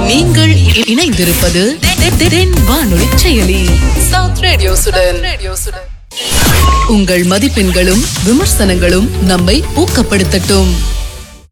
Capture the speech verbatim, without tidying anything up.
நீங்கள் இணைந்திருப்பது தென் வானொலி செயலி சவுத் ரேடியோசுடன். உங்கள் மதிப்பெண்களும் விமர்சனங்களும் நம்மை ஊக்கப்படுத்தட்டும்.